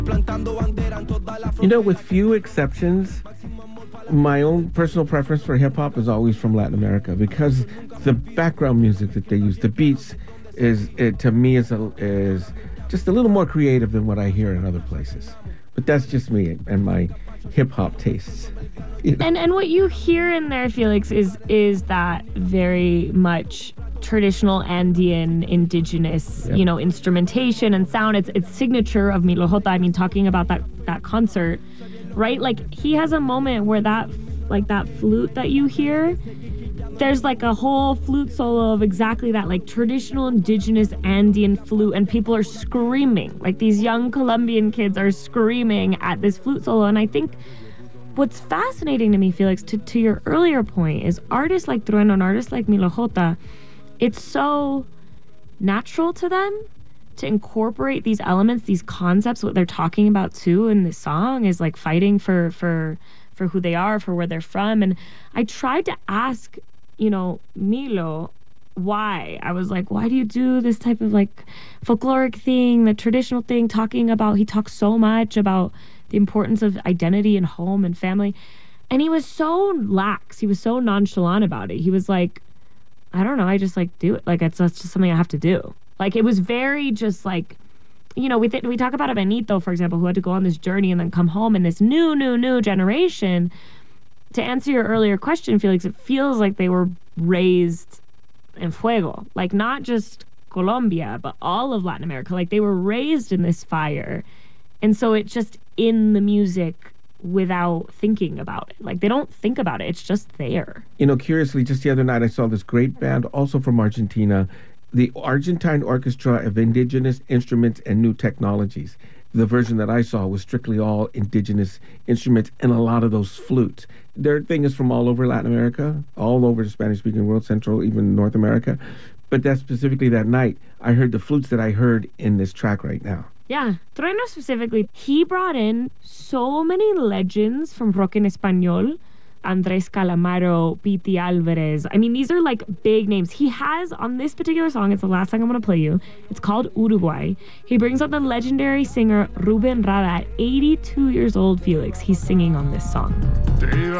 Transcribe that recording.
You know, with few exceptions, my own personal preference for hip-hop is always from Latin America because the background music that they use, the beats, to me is just a little more creative than what I hear in other places. But that's just me and my hip-hop tastes. You know? And what you hear in there, Felix, is that very much traditional Andean, indigenous, Yep. Instrumentation and sound. It's signature of Milo J. I mean, talking about that concert, right? Like, he has a moment where that flute that you hear, there's like a whole flute solo of exactly that, like traditional indigenous Andean flute, and people are screaming. Like, these young Colombian kids are screaming at this flute solo. And I think what's fascinating to me, Felix, to your earlier point, is artists like Trueno and artists like Milo J, it's so natural to them to incorporate these elements, these concepts. What they're talking about too in this song is like fighting for who they are, for where they're from. And I tried to ask, Milo, why? I was like, why do you do this type of like folkloric thing, the traditional thing, he talks so much about the importance of identity and home and family. And he was so lax. He was so nonchalant about it. He was like, I don't know, I just like do it. Like, that's just something I have to do. Like, it was very just like, we talk about a Benito, for example, who had to go on this journey and then come home, and this new generation. To answer your earlier question, Felix, it feels like they were raised in fuego. Like, not just Colombia, but all of Latin America. Like, they were raised in this fire. And so it's just in the music without thinking about it. Like, they don't think about it. It's just there. Curiously, just the other night, I saw this great band, also from Argentina, the Argentine Orchestra of Indigenous Instruments and New Technologies. The version that I saw was strictly all indigenous instruments and a lot of those flutes. Their thing is from all over Latin America, all over the Spanish-speaking world, Central, even North America. But that specifically that night, I heard the flutes that I heard in this track right now. Yeah, Trueno specifically, he brought in so many legends from rock en español. Andrés Calamaro, Pity Álvarez. I mean, these are like big names. He has, on this particular song, it's the last song I'm going to play you, it's called Uruguay. He brings out the legendary singer Rubén Rada at 82 years old, Felix. He's singing on this song.